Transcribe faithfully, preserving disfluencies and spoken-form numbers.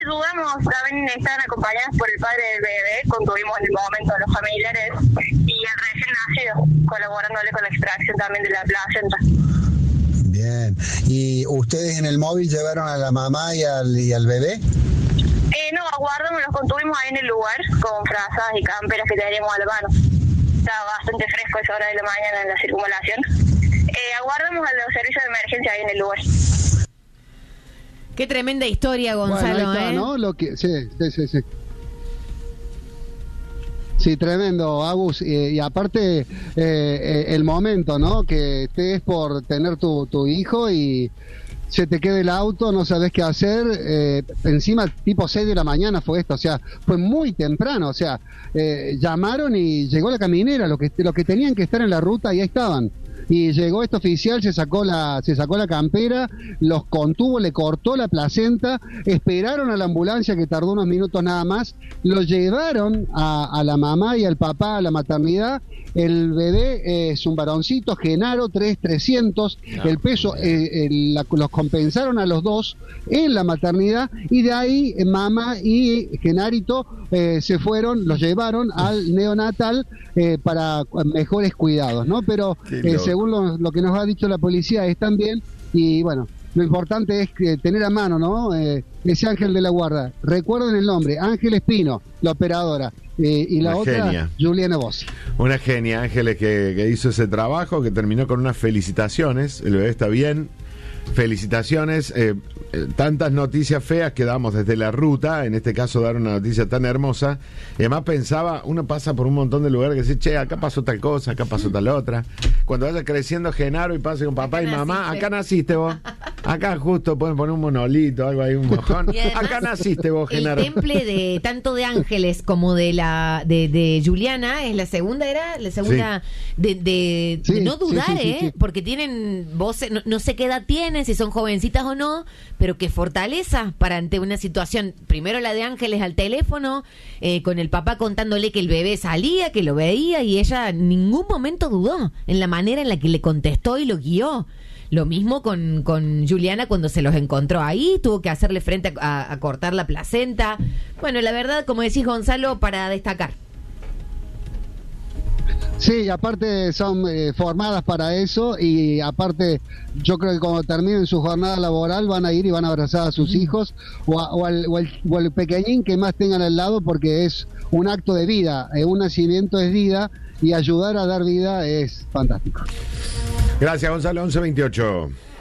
dudamos, también estaban acompañadas por el padre del bebé, contuvimos en el momento a los familiares y el recién nacido, colaborándole con la extracción también de la placenta. Bien, ¿y ustedes en el móvil llevaron a la mamá y al, y al bebé? Eh, no, aguardamos, los contuvimos ahí en el lugar, con frazas y camperas que teníamos a la mano. Estaba bastante fresco a esa hora de la mañana en la circunvalación. Eh, aguardamos a los servicios de emergencia ahí en el lugar. Qué tremenda historia, Gonzalo, bueno, ahí está, ¿eh? ¿no? Lo que, sí, sí, sí, sí. Sí, tremendo, Agus, y, y aparte eh, eh, el momento, ¿no? Que estés por tener tu, tu hijo y se te quede el auto, no sabes qué hacer, eh, encima tipo seis de la mañana fue esto, o sea, fue muy temprano, o sea, eh, llamaron y llegó la caminera, lo que, lo que tenían que estar en la ruta y ahí estaban. Y llegó este oficial, se sacó la se sacó la campera, los contuvo, le cortó la placenta, esperaron a la ambulancia que tardó unos minutos nada más, lo llevaron a, a la mamá y al papá a la maternidad. El bebé es un varoncito, Genaro, tres mil trescientos, no, el peso, eh, el, la, los compensaron a los dos en la maternidad y de ahí eh, mamá y Genarito eh, se fueron, los llevaron al neonatal eh, para mejores cuidados, ¿no? Pero eh, según lo, lo que nos ha dicho la policía están bien y bueno, lo importante es que tener a mano, ¿no? Eh, ese ángel de la guarda. Recuerden el nombre, Ángel Espino, la operadora. Eh, y la Una otra, genia. Juliana Bossi. Una genia, Ángeles, que, que hizo ese trabajo, que terminó con unas felicitaciones. El bebé está bien. Felicitaciones. Eh, eh, tantas noticias feas que damos desde la ruta. En este caso, dar una noticia tan hermosa. Y además pensaba, uno pasa por un montón de lugares que dice, che, acá pasó tal cosa, acá pasó tal otra. Cuando vaya creciendo Genaro y pase con papá acá y mamá, naciste. Acá naciste vos. Acá justo pueden poner un monolito, algo ahí, un mojón. Acá naciste vos, Genaro. El temple de tanto de Ángeles como de la de, de Juliana es la segunda, era la segunda sí. de, de, sí, de no dudar, sí, sí, sí, ¿eh? Sí. Porque tienen voces, no, no sé qué edad tienen, si son jovencitas o no, pero qué fortaleza para ante una situación. Primero la de Ángeles al teléfono, eh, con el papá contándole que el bebé salía, que lo veía, y ella en ningún momento dudó en la manera en la que le contestó y lo guió. Lo mismo con, con Juliana cuando se los encontró ahí, tuvo que hacerle frente a, a, a cortar la placenta. Bueno, la verdad, como decís, Gonzalo, para destacar. Sí, aparte son eh, formadas para eso y aparte yo creo que cuando terminen su jornada laboral van a ir y van a abrazar a sus mm. hijos o, a, o, al, o, al, o al pequeñín que más tengan al lado porque es un acto de vida, eh, un nacimiento es vida y ayudar a dar vida es fantástico. Gracias, Gonzalo. once veintiocho.